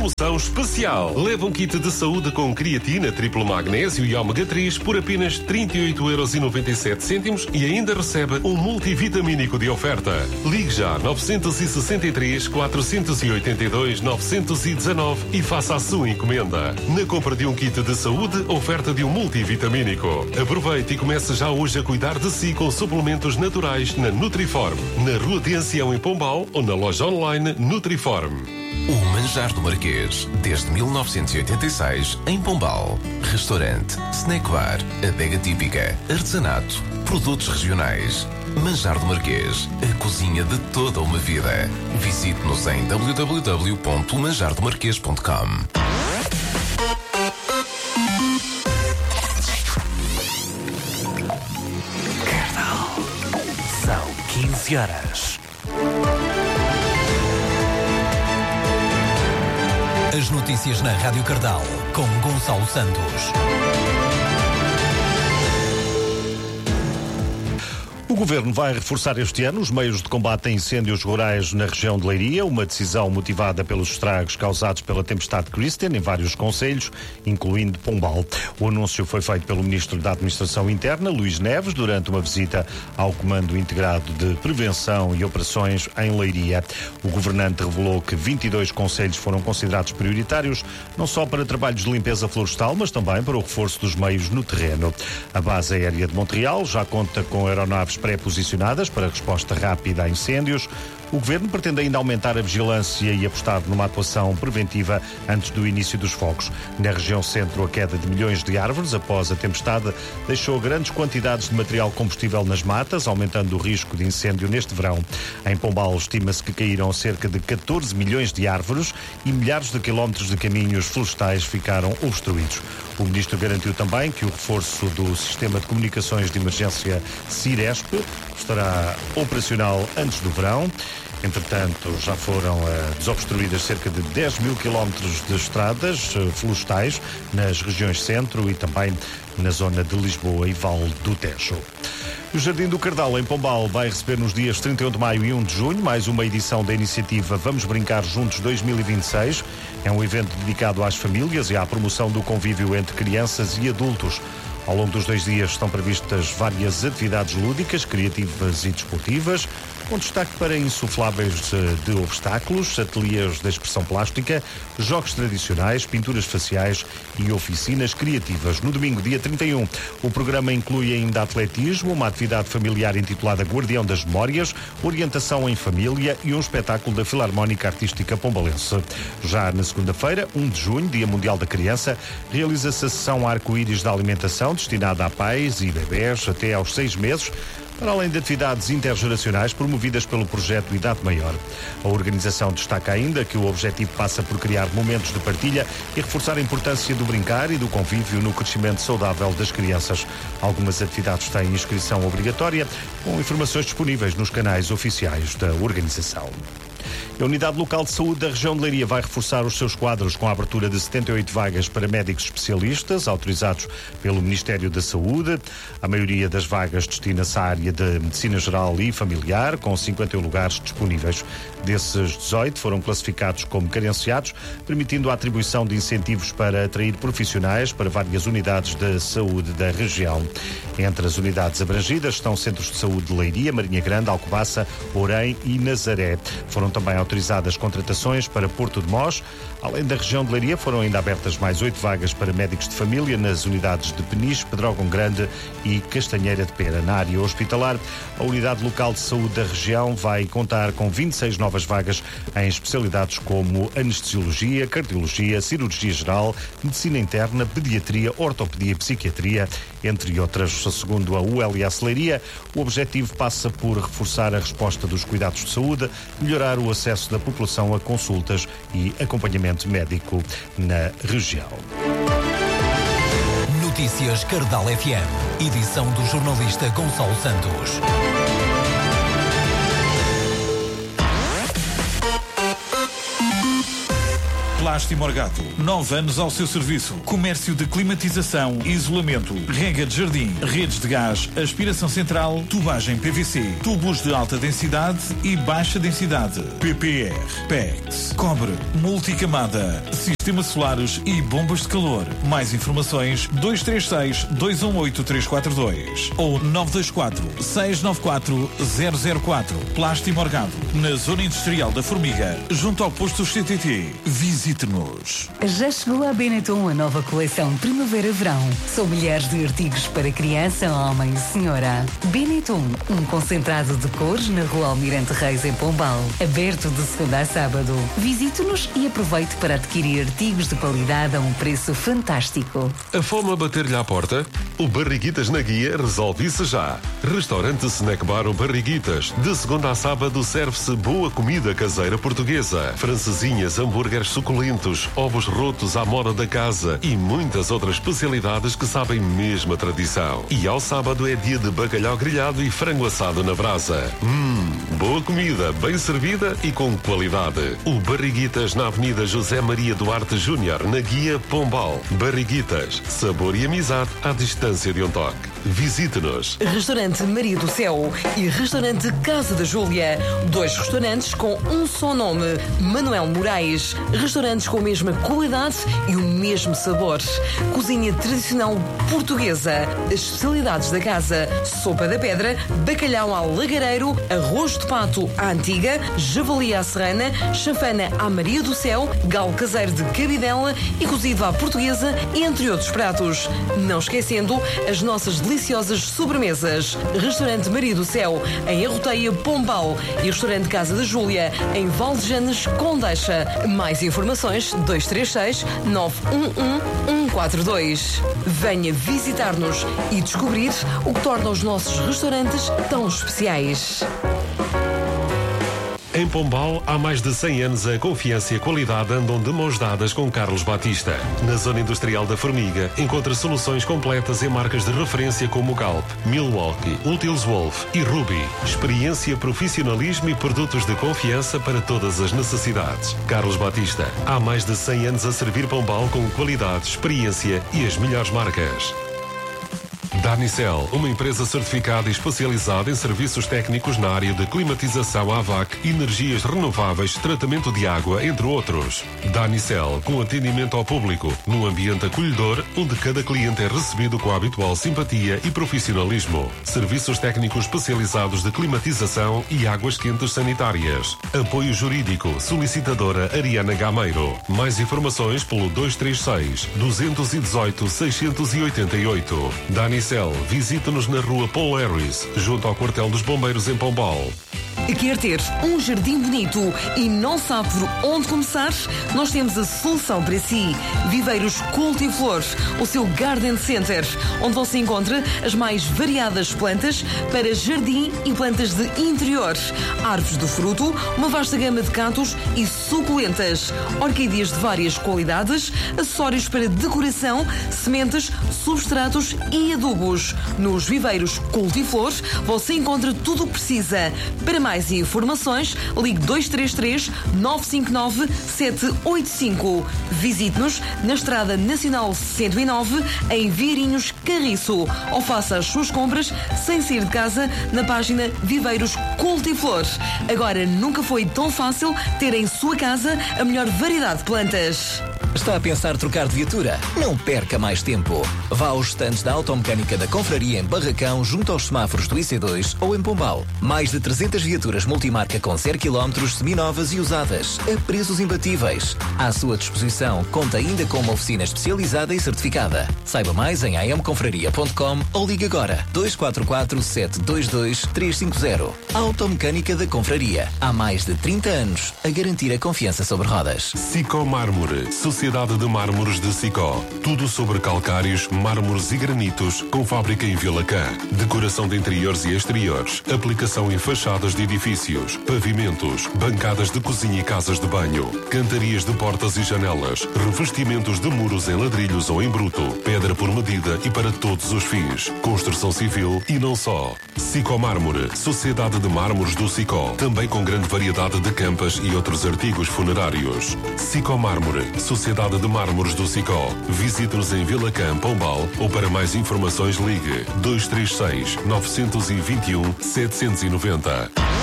promoção especial. Leva um kit de saúde com creatina, triplo magnésio e ômega 3 por apenas 38,97€ e ainda recebe um multivitamínico de oferta. Ligue já 963 482 919 e faça a sua encomenda. Na compra de um kit de saúde, oferta de um multivitamínico. Aproveite e comece já hoje a cuidar de si com suplementos naturais na Nutriform, na Rua de Ancião em Pombal ou na loja online Nutriform. O Manjar do Marquês, desde 1986, em Pombal. Restaurante, snack bar, adega típica, artesanato, produtos regionais. Manjar do Marquês, a cozinha de toda uma vida. Visite-nos em www.manjardomarquês.com. São 15 horas. As notícias na Rádio Cardal, com Gonçalo Santos. O Governo vai reforçar este ano os meios de combate a incêndios rurais na região de Leiria, uma decisão motivada pelos estragos causados pela tempestade Christian em vários concelhos, incluindo Pombal. O anúncio foi feito pelo Ministro da Administração Interna, Luís Neves, durante uma visita ao Comando Integrado de Prevenção e Operações em Leiria. O governante revelou que 22 concelhos foram considerados prioritários, não só para trabalhos de limpeza florestal, mas também para o reforço dos meios no terreno. A base aérea de Montreal já conta com aeronaves pré-posicionadas para resposta rápida a incêndios. O Governo pretende ainda aumentar a vigilância e apostar numa atuação preventiva antes do início dos fogos. Na região centro, a queda de milhões de árvores após a tempestade deixou grandes quantidades de material combustível nas matas, aumentando o risco de incêndio neste verão. Em Pombal, estima-se que caíram cerca de 14 milhões de árvores e milhares de quilómetros de caminhos florestais ficaram obstruídos. O Ministro garantiu também que o reforço do sistema de comunicações de emergência Ciresp estará operacional antes do verão. Entretanto, já foram desobstruídas cerca de 10 mil quilómetros de estradas florestais nas regiões centro e também na zona de Lisboa e Vale do Tejo. O Jardim do Cardal, em Pombal, vai receber nos dias 31 de maio e 1 de junho mais uma edição da iniciativa Vamos Brincar Juntos 2026. É um evento dedicado às famílias e à promoção do convívio entre crianças e adultos. Ao longo dos 2 dias estão previstas várias atividades lúdicas, criativas e desportivas, com destaque para insufláveis de obstáculos, ateliês de expressão plástica, jogos tradicionais, pinturas faciais e oficinas criativas. No domingo, dia 31, o programa inclui ainda atletismo, uma atividade familiar intitulada Guardião das Memórias, orientação em família e um espetáculo da Filarmónica Artística Pombalense. Já na segunda-feira, 1 de junho, Dia Mundial da Criança, realiza-se a sessão Arco-Íris da Alimentação, destinada a pais e bebés até aos 6 meses, para além de atividades intergeracionais promovidas pelo projeto Idade Maior. A organização destaca ainda que o objetivo passa por criar momentos de partilha e reforçar a importância do brincar e do convívio no crescimento saudável das crianças. Algumas atividades têm inscrição obrigatória, com informações disponíveis nos canais oficiais da organização. A Unidade Local de Saúde da região de Leiria vai reforçar os seus quadros com a abertura de 78 vagas para médicos especialistas, autorizados pelo Ministério da Saúde. A maioria das vagas destina-se à área de Medicina Geral e Familiar, com 51 lugares disponíveis. Desses 18 foram classificados como carenciados, permitindo a atribuição de incentivos para atrair profissionais para várias unidades de saúde da região. Entre as unidades abrangidas estão centros de saúde de Leiria, Marinha Grande, Alcobaça, Orém e Nazaré. Foram também autorizadas contratações para Porto de Mós. Além da região de Leiria, foram ainda abertas mais 8 vagas para médicos de família nas unidades de Peniche, Pedrógão Grande e Castanheira de Pera. Na área hospitalar, a Unidade Local de Saúde da região vai contar com 26 novas vagas em especialidades como anestesiologia, cardiologia, cirurgia geral, medicina interna, pediatria, ortopedia e psiquiatria, entre outras. Segundo a ULS Leiria, o objetivo passa por reforçar a resposta dos cuidados de saúde, melhorar o acesso da população a consultas e acompanhamento médico na região. Notícias Cardal FM, edição do jornalista Gonçalo Santos. Plasti Morgato, 9 anos ao seu serviço. Comércio de climatização, isolamento, rega de jardim, redes de gás, aspiração central, tubagem PVC, tubos de alta densidade e baixa densidade, PPR, PEX, cobre, multicamada, sistemas solares e bombas de calor. Mais informações 236-218-342 ou 924-694-004. Plasti Morgado, na Zona Industrial da Formiga, junto ao posto CTT. Visite-nos. Já chegou à Benetton a nova coleção Primavera-Verão. São milhares de artigos para criança, homem e senhora. Benetton, um concentrado de cores na Rua Almirante Reis, em Pombal. Aberto de segunda a sábado. Visite-nos e aproveite para adquirir artigos de qualidade a um preço fantástico. A fome a bater-lhe à porta? O Barriguitas na Guia resolve isso já. Restaurante Snack Bar o Barriguitas. De segunda a sábado serve-se boa comida caseira portuguesa. Francesinhas, hambúrgueres suculentos, ovos rotos à moda da casa e muitas outras especialidades que sabem mesmo a tradição. E ao sábado é dia de bacalhau grelhado e frango assado na brasa. Boa comida, bem servida e com qualidade. O Barriguitas na Avenida José Maria Duarte Júnior, na Guia Pombal. Barriguitas, sabor e amizade à distância de um toque. Visite-nos. Restaurante Maria do Céu e Restaurante Casa da Júlia. 2 restaurantes com um só nome. Manuel Moraes. Restaurantes com a mesma qualidade e o mesmo sabor. Cozinha tradicional portuguesa. As especialidades da casa: sopa da pedra, bacalhau ao lagareiro, arroz de pato à antiga, javali à serrana, chanfana à Maria do Céu, galo caseiro de cabidela e cozido à portuguesa, entre outros pratos. Não esquecendo as nossas deliciosas sobremesas. Restaurante Maria do Céu, em Arroteia, Pombal, e Restaurante Casa da Júlia, em Valdejanes, Condeixa. Mais informações 236-911-142. Venha visitar-nos e descobrir o que torna os nossos restaurantes tão especiais. Em Pombal, há mais de 100 anos, a confiança e a qualidade andam de mãos dadas com Carlos Batista. Na Zona Industrial da Formiga, encontra soluções completas em marcas de referência como Galp, Milwaukee, Ultiles Wolf e Ruby. Experiência, profissionalismo e produtos de confiança para todas as necessidades. Carlos Batista, há mais de 100 anos a servir Pombal com qualidade, experiência e as melhores marcas. Danicel, uma empresa certificada e especializada em serviços técnicos na área de climatização AVAC, energias renováveis, tratamento de água, entre outros. Danicel, com atendimento ao público, num ambiente acolhedor, onde cada cliente é recebido com a habitual simpatia e profissionalismo. Serviços técnicos especializados de climatização e águas quentes sanitárias. Apoio jurídico, solicitadora Ariana Gameiro. Mais informações pelo 236-218-688. Danicel, visite-nos na Rua Paul Harris, junto ao Quartel dos Bombeiros em Pombal. Quer ter um jardim bonito e não sabe por onde começar? Nós temos a solução para si. Viveiros Cultiflores, o seu Garden Center, onde você encontra as mais variadas plantas para jardim e plantas de interior. Árvores de fruto, uma vasta gama de cactos e suculentas. Orquídeas de várias qualidades, acessórios para decoração, sementes, substratos e adubos. Nos Viveiros Cultiflores você encontra tudo o que precisa. Para mais informações, ligue 233-959-785. Visite-nos na Estrada Nacional 109, em Vieirinhos, Carriço, ou faça as suas compras sem sair de casa na página Viveiros Cultiflores. Agora nunca foi tão fácil ter em sua casa a melhor variedade de plantas. Está a pensar trocar de viatura? Não perca mais tempo. Vá aos estandes da Automecânica da Confraria em Barracão, junto aos semáforos do IC2 ou em Pombal. Mais de 300 viaturas multimarca com 0 km, seminovas e usadas, a preços imbatíveis. À sua disposição, conta ainda com uma oficina especializada e certificada. Saiba mais em amconfraria.com ou ligue agora 244-722-350. Automecânica da Confraria. Há mais de 30 anos a garantir a confiança sobre rodas. Sico Mármore, Sociedade de Mármores de Sicó. Tudo sobre calcários, mármores e granitos, com fábrica em Vilacã. Decoração de interiores e exteriores. Aplicação em fachadas de edifícios, pavimentos, bancadas de cozinha e casas de banho, cantarias de portas e janelas, revestimentos de muros em ladrilhos ou em bruto, pedra por medida e para todos os fins. Construção civil e não só. Sicó Mármore, Sociedade de Mármores do Sicó. Também com grande variedade de campas e outros artigos funerários. Sicó Mármore, Sociedade de Mármores do Sicó. Visite-nos em Vilacã, Pombal, ou para mais informações ligue 236 921 790.